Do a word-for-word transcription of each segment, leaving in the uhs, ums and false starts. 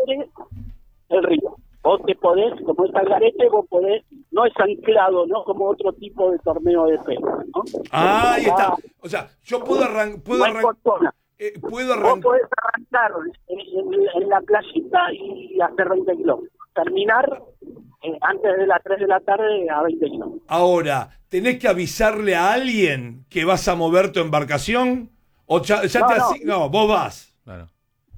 sobre el río. Vos te podés, como es Algarete, vos podés, no es anclado, ¿no? Como otro tipo de torneo de pesca, ¿no? Ah, ahí está. O sea, yo puedo arrancar, puedo no hay arrancar, portona. eh, puedo Vos arrancar. podés arrancar en, en- en la playita y hacer veinte kilómetros. Terminar eh, antes de las tres de la tarde a veinte kilómetros. Ahora, ¿tenés que avisarle a alguien que vas a mover tu embarcación? ¿O ya, ya No, te no. asi- no, vos vas? Claro.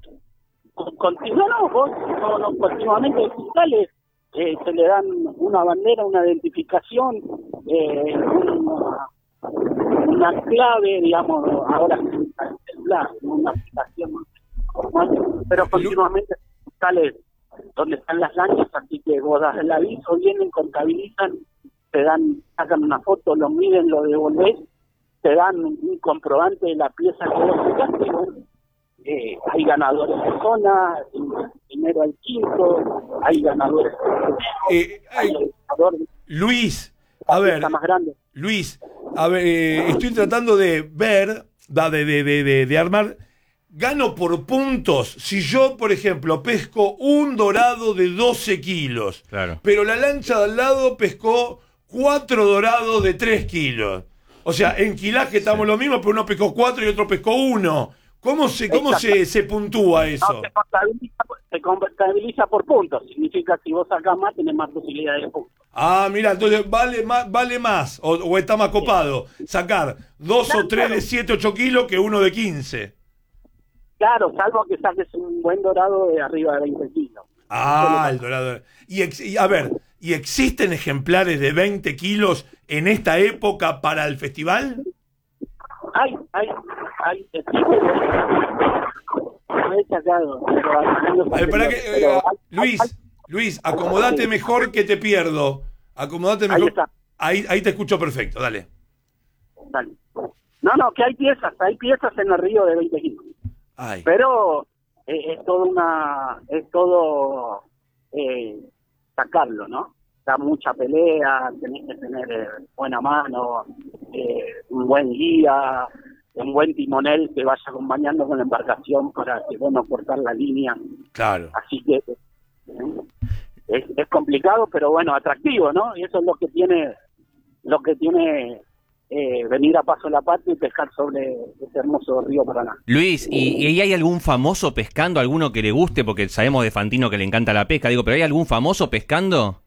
Continu no, vos no, no, continuamente fiscales eh, se le dan una bandera, una identificación, eh, una, una clave, digamos, ahora es un celular, una aplicación normal, pero continuamente fiscales donde están las lanchas, así que vos das el aviso, vienen, contabilizan, te dan, sacan una foto, lo miden, lo devolvés, te dan un comprobante de la pieza que vos sacaste, y bueno, Eh, hay ganadores de zona, primero al quinto, hay ganadores de Eh, hay ay, ganadores Luis, a ver, más grande. Luis, a ver, eh, estoy tratando de ver, da, de, de, de, de, de armar, gano por puntos. Si yo, por ejemplo, pesco un dorado de doce kilos, Claro. pero la lancha de al lado pescó cuatro dorados de tres kilos. O sea, en kilaje estamos lo mismo, pero uno pescó cuatro y otro pescó uno. ¿Cómo se, cómo se, se puntúa eso? No, se contabiliza, se contabiliza por puntos, significa que si vos sacás más tenés más posibilidades de puntos. Ah, mira, entonces vale más, vale más o, o está más copado sacar dos Claro, o tres claro. de siete, ocho kilos que uno de quince. Claro, salvo que saques un buen dorado de arriba de veinte kilos. Ah, el dorado. Y, ex- y, a ver, ¿y existen ejemplares de veinte kilos en esta época para el festival? Hay, hay, hay, existe, no he sacado, pero hay años A ver, pará que, anteriores, eh, pero hay- Luis, hay- Luis, acomodate mejor que te pierdo. Acomodate Ahí mejor. está. Ahí, ahí te escucho perfecto, dale. Dale. No, no, que hay piezas, hay piezas en el río de veinte kilos. Ay. Pero eh, es todo una, es todo eh, sacarlo, ¿no? Da mucha pelea, tenés que tener eh, buena mano, eh, un buen guía, un buen timonel que vaya acompañando con la embarcación para que vos no cortar la línea. Claro. Así que eh, es, es complicado, pero bueno, atractivo, ¿no? Y eso es lo que tiene, lo que tiene eh, venir a Paso La Patria y pescar sobre ese hermoso río Paraná. Luis, ¿y, ¿y hay algún famoso pescando, alguno que le guste? Porque sabemos de Fantino que le encanta la pesca, digo, ¿pero hay algún famoso pescando?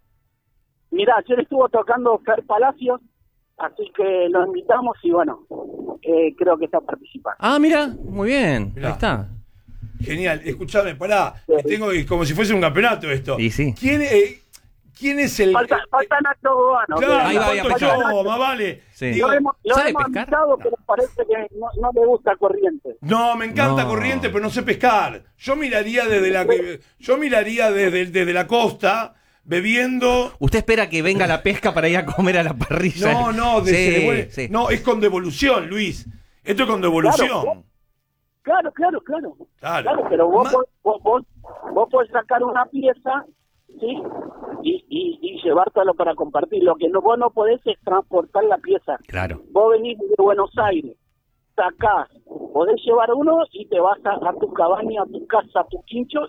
Mirá, ayer estuvo tocando Fer Palacios, así que lo invitamos y bueno, eh, creo que está participando. Ah, mira, muy bien, Mirá. ahí está. Genial. Escúchame, pará. que tengo como si fuese un campeonato esto. Sí, sí. ¿Quién, eh, ¿quién es el...? Falta, eh, falta Nacho Bogano. Claro, Ahí va, ahí va, falta pescar. yo, más vale. Sí. Digo, Lo hemos, lo ¿sabe hemos pescar? invitado, pero parece que no, no le gusta corriente. no, me encanta No. corriente, pero no sé pescar. Yo miraría desde la yo miraría desde, desde la costa, bebiendo. ¿Usted espera que venga la pesca para ir a comer a la parrilla? No, no, de- Sí, se devuelve- sí. no, es con devolución, Luis. Esto es con devolución. Claro, claro, claro. Claro. Claro, pero vos, Ma- vos, vos, vos, vos podés sacar una pieza, ¿sí? Y, y, y llevártelo para compartir. Lo que no, vos no podés es transportar la pieza. Claro. Vos venís de Buenos Aires, sacás, podés llevar uno y te vas a, a tu cabaña, a tu casa, a tu quincho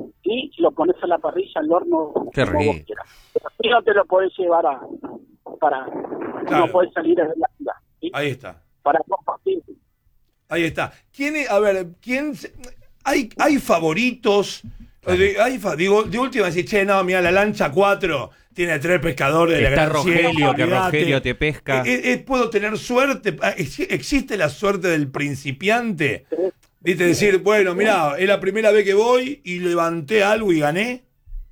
y lo pones a la parrilla, al horno, Qué como vos rico. quieras. Y no te lo podés llevar a, para, Claro. no podés salir de la ciudad, ¿sí? Ahí está. Para compartir. Ahí está. ¿Quién es- a ver, quién se- hay hay favoritos? De- hay fa- digo, de última decir, che, no, mira, la lancha cuatro tiene tres pescadores de la Está Gran Rogelio, Cielo, que olvidate. Rogelio te pesca. Eh, eh, ¿Puedo tener suerte? Ah, ¿ex- ¿Existe la suerte del principiante? Viste, decir, bueno, mira, es la primera vez que voy y levanté algo y gané.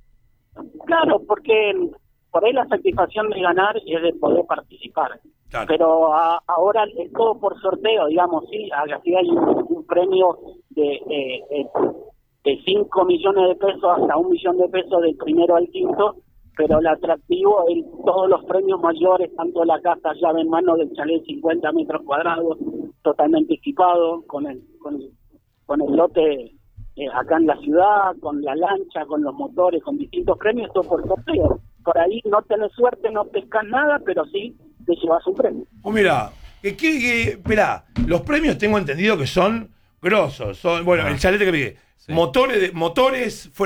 Claro, porque por ahí la satisfacción de ganar es de poder participar. Claro. Pero a- ahora es todo por sorteo, digamos, sí, así hay un, un premio de, de, de, de cinco millones de pesos hasta un millón de pesos del primero al quinto, pero el atractivo es todos los premios mayores, tanto la casa llave en mano del chalet cincuenta metros cuadrados, totalmente equipado, con el, con el, con el lote eh, acá en la ciudad, con la lancha, con los motores, con distintos premios, todo por sorteo. Por ahí no tenés suerte, no pescas nada, pero sí te llevas un premio. Oh, mira, que, que, que, esperá, los premios tengo entendido que son grosos. Son, bueno, Ah. el chalete que pide. Sí. Motores, de- motores